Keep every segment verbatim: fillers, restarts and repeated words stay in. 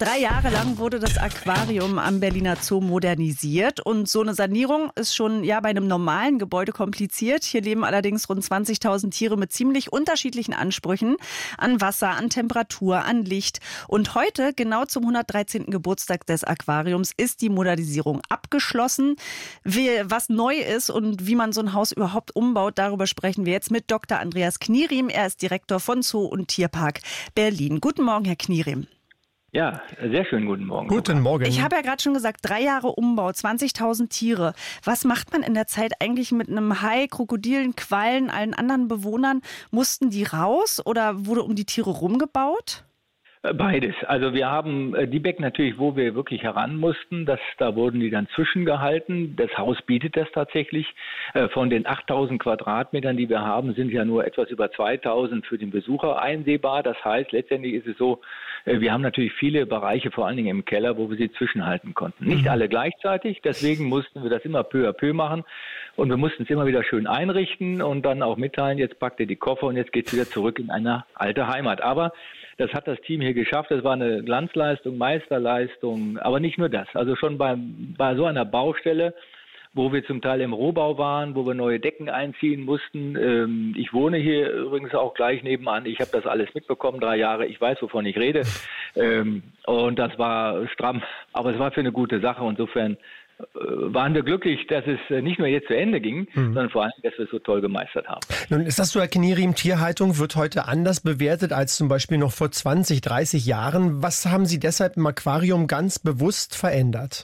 Drei Jahre lang wurde das Aquarium am Berliner Zoo modernisiert und so eine Sanierung ist schon ja bei einem normalen Gebäude kompliziert. Hier leben allerdings rund zwanzigtausend Tiere mit ziemlich unterschiedlichen Ansprüchen an Wasser, an Temperatur, an Licht. Und heute, genau zum hundertdreizehnten Geburtstag des Aquariums, ist die Modernisierung abgeschlossen. Wie, was neu ist und wie man so ein Haus überhaupt umbaut, darüber sprechen wir jetzt mit Doktor Andreas Knierim. Er ist Direktor von Zoo und Tierpark Berlin. Guten Morgen, Herr Knierim. Ja, sehr schönen guten Morgen. Guten Morgen. Ich habe ja gerade schon gesagt, drei Jahre Umbau, zwanzigtausend Tiere. Was macht man in der Zeit eigentlich mit einem Hai, Krokodilen, Quallen, allen anderen Bewohnern? Mussten die raus oder wurde um die Tiere rumgebaut? Beides. Also wir haben die Becken natürlich, wo wir wirklich heran mussten, das, da wurden die dann zwischengehalten. Das Haus bietet das tatsächlich. Von den achttausend Quadratmetern, die wir haben, sind ja nur etwas über zweitausend für den Besucher einsehbar. Das heißt, letztendlich ist es so, wir haben natürlich viele Bereiche, vor allen Dingen im Keller, wo wir sie zwischenhalten konnten. Nicht alle gleichzeitig, deswegen mussten wir das immer peu à peu machen. Und wir mussten es immer wieder schön einrichten und dann auch mitteilen, jetzt packt ihr die Koffer und jetzt geht es wieder zurück in eine alte Heimat. Aber das hat das Team hier geschafft. Das war eine Glanzleistung, Meisterleistung, aber nicht nur das. Also schon bei, bei so einer Baustelle, wo wir zum Teil im Rohbau waren, wo wir neue Decken einziehen mussten. Ähm, ich wohne hier übrigens auch gleich nebenan. Ich habe das alles mitbekommen, drei Jahre. Ich weiß, wovon ich rede. Ähm, und das war stramm, aber es war für eine gute Sache. Insofern äh, waren wir glücklich, dass es nicht nur jetzt zu Ende ging, mhm. sondern vor allem, dass wir es so toll gemeistert haben. Nun ist das so, Herr Knierim, Tierhaltung wird heute anders bewertet als zum Beispiel noch vor zwanzig, dreißig Jahren. Was haben Sie deshalb im Aquarium ganz bewusst verändert?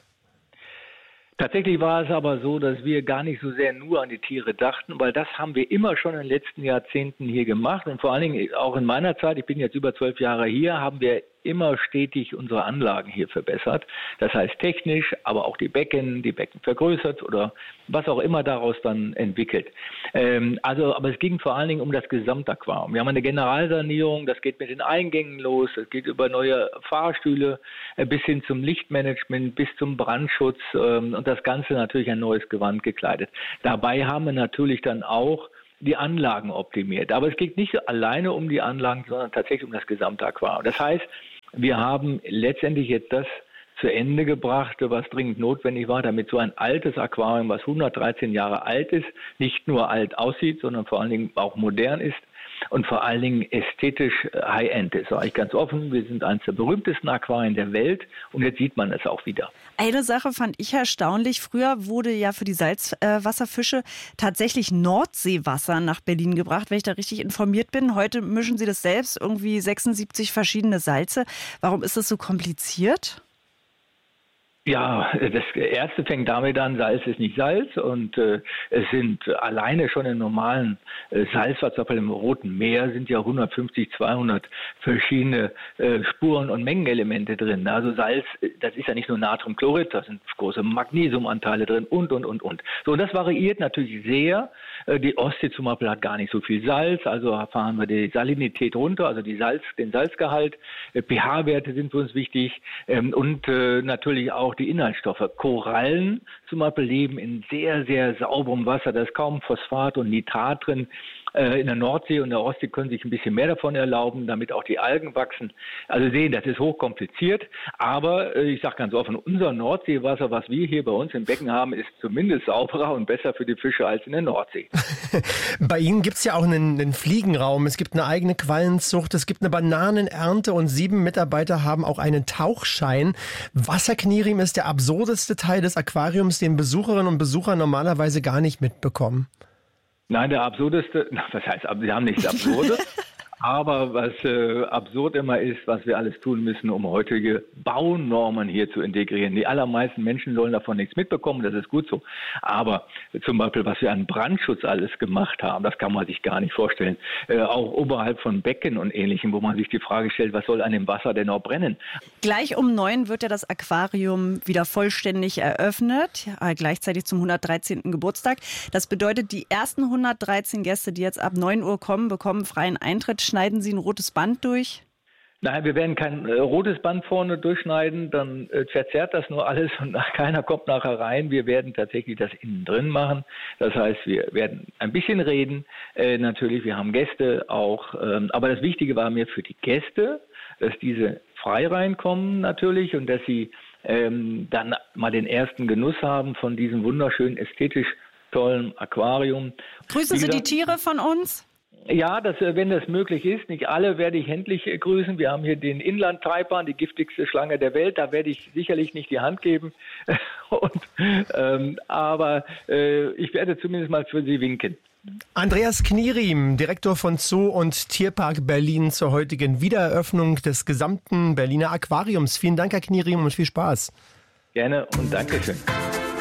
Tatsächlich war es aber so, dass wir gar nicht so sehr nur an die Tiere dachten, weil das haben wir immer schon in den letzten Jahrzehnten hier gemacht. Und vor allen Dingen auch in meiner Zeit, ich bin jetzt über zwölf Jahre hier, haben wir immer stetig unsere Anlagen hier verbessert. Das heißt technisch, aber auch die Becken, die Becken vergrößert oder was auch immer daraus dann entwickelt. Ähm, also, aber es ging vor allen Dingen um das Gesamtaquarium. Wir haben eine Generalsanierung, das geht mit den Eingängen los, es geht über neue Fahrstühle äh, bis hin zum Lichtmanagement, bis zum Brandschutz ähm, und das Ganze natürlich ein neues Gewand gekleidet. Dabei haben wir natürlich dann auch die Anlagen optimiert. Aber es geht nicht alleine um die Anlagen, sondern tatsächlich um das gesamte Aquarium. Das heißt, wir haben letztendlich jetzt das zu Ende gebracht, was dringend notwendig war, damit so ein altes Aquarium, was hundertdreizehn Jahre alt ist, nicht nur alt aussieht, sondern vor allen Dingen auch modern ist und vor allen Dingen ästhetisch High-End ist. Sage ich ganz offen, wir sind eines der berühmtesten Aquarien der Welt und jetzt sieht man es auch wieder. Eine Sache fand ich erstaunlich. Früher wurde ja für die Salzwasserfische tatsächlich Nordseewasser nach Berlin gebracht, wenn ich da richtig informiert bin. Heute mischen Sie das selbst, irgendwie sechsundsiebzig verschiedene Salze. Warum ist das so kompliziert? Ja, das erste fängt damit an, Salz ist nicht Salz und äh, es sind alleine schon im normalen äh, Salzwasser, im Roten Meer sind ja hundertfünfzig, zweihundert verschiedene äh, Spuren und Mengenelemente drin. Also Salz, das ist ja nicht nur Natriumchlorid, da sind große Magnesiumanteile drin und, und, und, und. So, und das variiert natürlich sehr. Äh, die Ostsee zum Beispiel hat gar nicht so viel Salz, also fahren wir die Salinität runter, also die Salz, den Salzgehalt. Äh, pH-Werte sind für uns wichtig ähm, und äh, natürlich auch die Inhaltsstoffe. Korallen zum Beispiel leben in sehr, sehr sauberem Wasser. Da ist kaum Phosphat und Nitrat drin. In der Nordsee und der Ostsee können sich ein bisschen mehr davon erlauben, damit auch die Algen wachsen. Also sehen, das ist hochkompliziert. Aber ich sage ganz offen, unser Nordseewasser, was wir hier bei uns im Becken haben, ist zumindest sauberer und besser für die Fische als in der Nordsee. Bei Ihnen gibt es ja auch einen, einen Fliegenraum. Es gibt eine eigene Quallenzucht, es gibt eine Bananenernte und sieben Mitarbeiter haben auch einen Tauchschein. Wasserknierim ist der absurdeste Teil des Aquariums, den Besucherinnen und Besucher normalerweise gar nicht mitbekommen. Nein, der absurdeste, was heißt, sie haben nichts Absurdes, aber was äh, absurd immer ist, was wir alles tun müssen, um heutige Baunormen hier zu integrieren. Die allermeisten Menschen sollen davon nichts mitbekommen, das ist gut so. Aber zum Beispiel, was wir an Brandschutz alles gemacht haben, das kann man sich gar nicht vorstellen. Äh, auch oberhalb von Becken und Ähnlichem, wo man sich die Frage stellt, was soll an dem Wasser denn noch brennen? Gleich um neun wird ja das Aquarium wieder vollständig eröffnet, äh, gleichzeitig zum hundertdreizehnten Geburtstag. Das bedeutet, die ersten hundertdreizehn Gäste, die jetzt ab neun Uhr kommen, bekommen freien Eintritt. Schneiden Sie ein rotes Band durch? Nein, wir werden kein äh, rotes Band vorne durchschneiden, dann äh, verzerrt das nur alles und nach, keiner kommt nachher rein. Wir werden tatsächlich das innen drin machen. Das heißt, wir werden ein bisschen reden. Äh, natürlich, wir haben Gäste auch. Ähm, aber das Wichtige war mir für die Gäste, dass diese frei reinkommen natürlich und dass sie ähm, dann mal den ersten Genuss haben von diesem wunderschönen, ästhetisch tollen Aquarium. Grüßen Sie die Tiere von uns? Ja, das, wenn das möglich ist. Nicht alle werde ich händlich grüßen. Wir haben hier den Inlandtaipan, die giftigste Schlange der Welt. Da werde ich sicherlich nicht die Hand geben. Und, ähm, aber äh, ich werde zumindest mal für Sie winken. Andreas Knieriem, Direktor von Zoo und Tierpark Berlin zur heutigen Wiedereröffnung des gesamten Berliner Aquariums. Vielen Dank, Herr Knieriem, und viel Spaß. Gerne und Dankeschön.